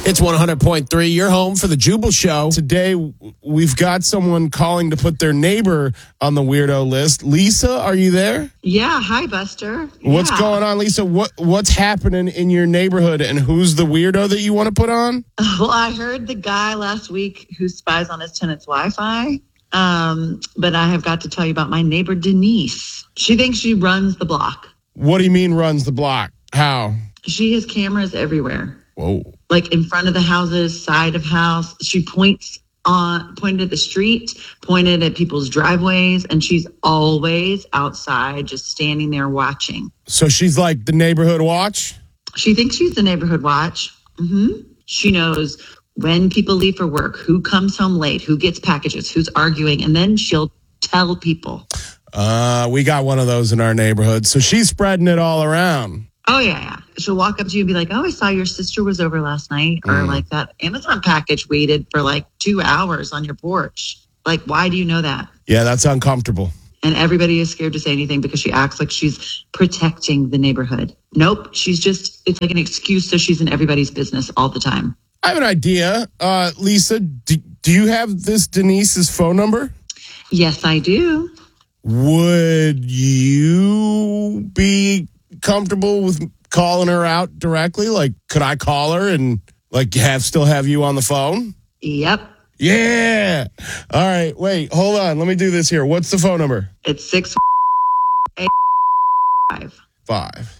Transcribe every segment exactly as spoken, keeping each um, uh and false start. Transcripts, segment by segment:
It's one hundred point three, your home for the Jubal Show. Today, we've got someone calling to put their neighbor on the weirdo list. Lisa, are you there? Yeah, hi, Buster. What's yeah. going on, Lisa? What What's happening in your neighborhood, and who's the weirdo that you want to put on? Well, I heard the guy last week who spies on his tenant's Wi-Fi, um, but I have got to tell you about my neighbor, Denise. She thinks she runs the block. What do you mean runs the block? How? She has cameras everywhere. Whoa. Like in front of the houses, side of house. She points on, pointed at the street, pointed at people's driveways, and she's always outside just standing there watching. So she's like the neighborhood watch? She thinks she's the neighborhood watch. Mm-hmm. She knows when people leave for work, who comes home late, who gets packages, who's arguing, and then she'll tell people. Uh, we got one of those in our neighborhood. So she's spreading it all around. Oh, yeah, yeah. She'll walk up to you and be like, oh, I saw your sister was over last night. Or Mm. like that Amazon package waited for like two hours on your porch. Like, why do you know that? Yeah, that's uncomfortable. And everybody is scared to say anything because she acts like she's protecting the neighborhood. Nope. She's just, it's like an excuse so she's in everybody's business all the time. I have an idea. Uh, Lisa, do, do you have this Denise's phone number? Yes, I do. Would you be comfortable with calling her out directly? Like, could I call her and like have still have you on the phone? Yep. Yeah. All right. Wait, hold on. Let me do this here. What's the phone number? It's six eight five. Five.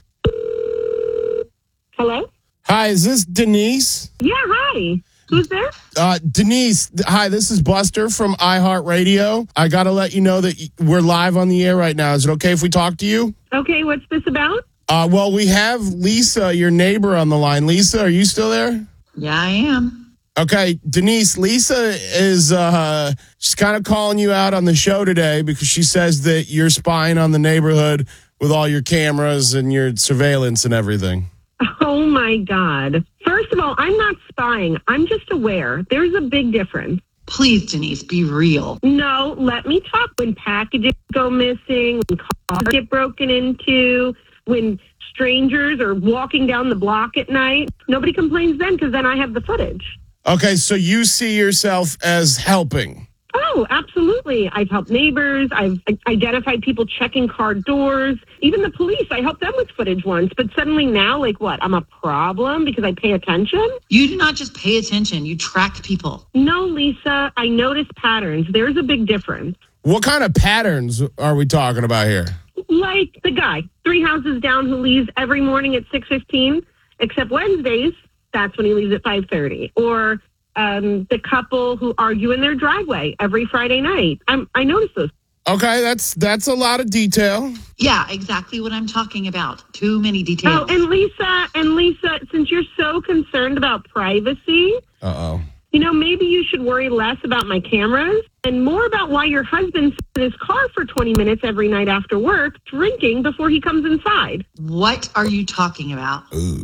Hello? Hi, is this Denise? Yeah, hi. Who's there? Uh, Denise, th- hi, this is Buster from iHeartRadio. I got to let you know that y- we're live on the air right now. Is it okay if we talk to you? Okay, what's this about? Uh, well, we have Lisa, your neighbor, on the line. Lisa, are you still there? Yeah, I am. Okay, Denise, Lisa is uh, she's kind of calling you out on the show today because she says that you're spying on the neighborhood with all your cameras and your surveillance and everything. Oh, my God. First of all, I'm not spying. I'm just aware. There's a big difference. Please, Denise, be real. No, let me talk. When packages go missing, when cars get broken into, when strangers are walking down the block at night, nobody complains then because then I have the footage. Okay, so you see yourself as helping. Oh, absolutely. I've helped neighbors. I've identified people checking car doors. Even the police, I helped them with footage once. But suddenly now, like what? I'm a problem because I pay attention? You do not just pay attention. You track people. No, Lisa. I notice patterns. There's a big difference. What kind of patterns are we talking about here? Like the guy, three houses down, who leaves every morning at six fifteen, except Wednesdays, that's when he leaves at five thirty. Or um, the couple who argue in their driveway every Friday night. I'm, I notice those. Okay, that's that's a lot of detail. Yeah, exactly what I'm talking about. Too many details. Oh, and Lisa, and Lisa, since you're so concerned about privacy, Uh-oh. you know, maybe you should worry less about my cameras and more about why your husband sits in his car for twenty minutes every night after work, drinking before he comes inside. What are you talking about? Ooh.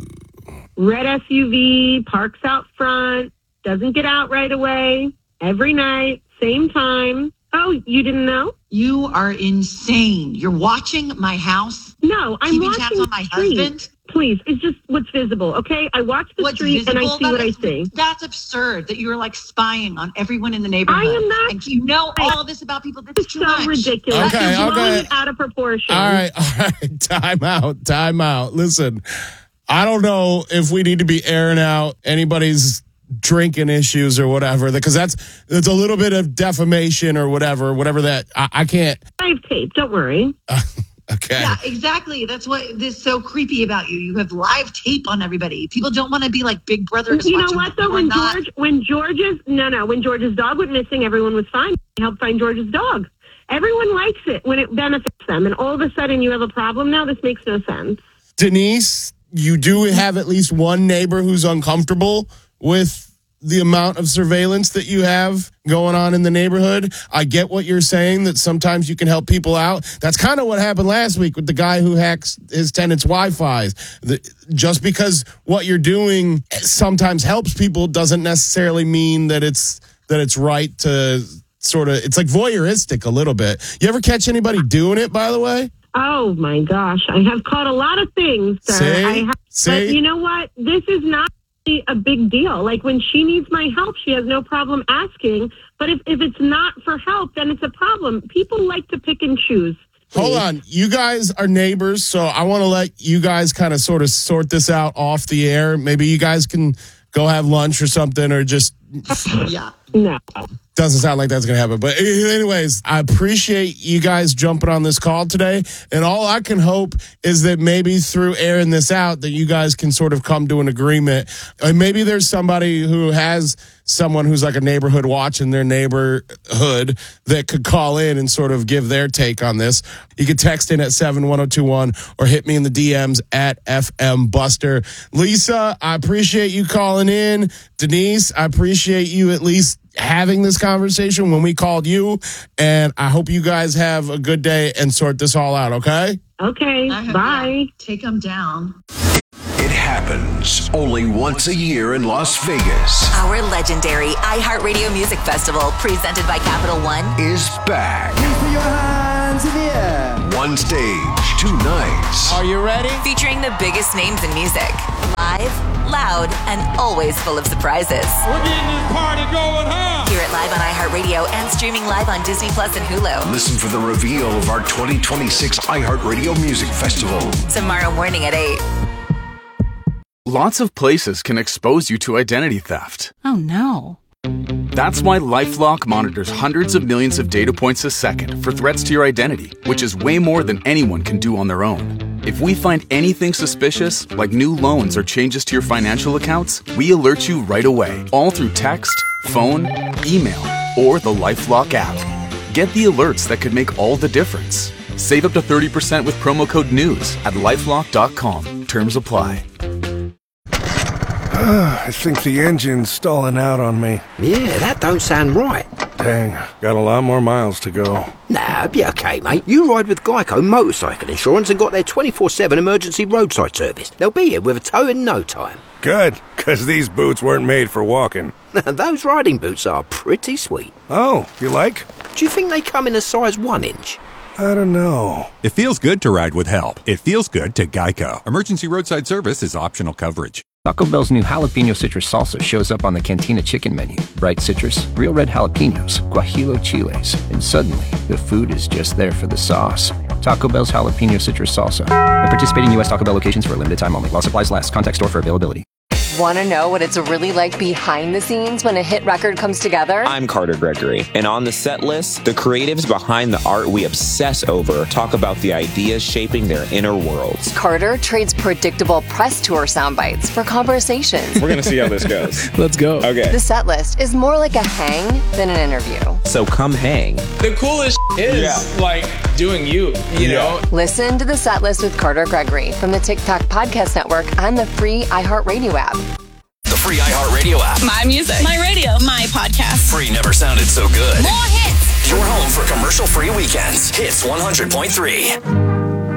Red S U V, parks out front, doesn't get out right away, every night, same time. Oh, you didn't know? You are insane. You're watching my house? No, I'm Keeping watching tabs on my the street. husband? Please, it's just what's visible, okay? I watch the What's street visible? and I see That what I is- see. That's absurd that you're like spying on everyone in the neighborhood. I am not- And you know all of this about people. This is It's too so much. ridiculous. Okay, You're blowing okay. it out of proportion. All right, all right. Time out, time out. Listen, I don't know if we need to be airing out anybody's drinking issues or whatever, because that's it's a little bit of defamation or whatever, whatever that I, I can't. I have tape, don't worry. Okay. Yeah, exactly. That's what is so creepy about you. You have live tape on everybody. People don't want to be like Big Brother. is You know watching what, them. though? We're When not. George, when George's, no, no, when George's dog went missing, everyone was fine. I helped find George's dog. Everyone likes it when it benefits them. And all of a sudden you have a problem now? This makes no sense. Denise, you do have at least one neighbor who's uncomfortable with the amount of surveillance that you have going on in the neighborhood. I get what you're saying, that sometimes you can help people out. That's kind of what happened last week with the guy who hacks his tenant's Wi-Fi's. The, just because what you're doing sometimes helps people doesn't necessarily mean that it's that it's right to sort of, it's like voyeuristic a little bit. You ever catch anybody doing it, by the way? Oh, my gosh. I have caught a lot of things, sir. See? I have, See? But you know what? This is not a big deal. Like when she needs my help, she has no problem asking. But if, if it's not for help, then it's a problem. People like to pick and choose. Hold on. You guys are neighbors, so I want to let you guys kind of sort of sort this out off the air. Maybe you guys can go have lunch or something, or just... Yeah. No. Doesn't sound like that's going to happen. But anyways, I appreciate you guys jumping on this call today. And all I can hope is that maybe through airing this out, that you guys can sort of come to an agreement. And maybe there's somebody who has someone who's like a neighborhood watch in their neighborhood that could call in and sort of give their take on this. You can text in at seven one zero two one or hit me in the D Ms at F M Buster. Lisa, I appreciate you calling in. Denise, I appreciate you at least having this conversation when we called you, and I hope you guys have a good day and sort this all out, okay? Okay, bye. Take them down. It happens only once a year in Las Vegas. Our legendary iHeartRadio Music Festival, presented by Capital One, Is back. Please put your hands in the air. One stage, two nights. Are you ready? featuring the biggest names in music. Live, loud, and always full of surprises. We're getting this party going, huh? Hear it live on iHeartRadio and streaming live on Disney Plus and Hulu. Listen for the reveal of our twenty twenty-six iHeartRadio Music Festival. Tomorrow morning at eight. Lots of places can expose you to identity theft. Oh, no. That's why LifeLock monitors hundreds of millions of data points a second for threats to your identity, which is way more than anyone can do on their own. If we find anything suspicious, like new loans or changes to your financial accounts, we alert you right away, all through text, phone, email, or the LifeLock app. Get the alerts that could make all the difference. Save up to thirty percent with promo code NEWS at lifelock dot com. Terms apply. I think the engine's stalling out on me. Yeah, that don't sound right. Dang, got a lot more miles to go. Nah, be okay, mate. You ride with Geico Motorcycle Insurance and got their twenty-four seven emergency roadside service. They'll be here with a tow in no time. Good, because these boots weren't made for walking. Those riding boots are pretty sweet. Oh, you like? Do you think they come in a size one inch? I don't know. It feels good to ride with help. It feels good to Geico. Emergency roadside service is optional coverage. Taco Bell's new jalapeno citrus salsa shows up on the Cantina chicken menu. Bright citrus, real red jalapenos, guajillo chiles, and suddenly the food is just there for the sauce. Taco Bell's jalapeno citrus salsa. At participating U S Taco Bell locations for a limited time only. While supplies last. Contact store for availability. Want to know what it's really like behind the scenes when a hit record comes together? I'm Carter Gregory, and on the set list, the creatives behind the art we obsess over talk about the ideas shaping their inner worlds. Carter trades predictable press tour sound bites for conversations. We're going to see how this goes. Let's go. Okay. The set list is more like a hang than an interview. So come hang. The coolest is yeah. like doing you, you yeah. know? Listen to the set list with Carter Gregory from the TikTok Podcast Network and the free iHeartRadio app. The free iHeartRadio app. My music. My radio. My podcast. Free never sounded so good. More hits. Your home for commercial-free weekends. Hits one hundred point three.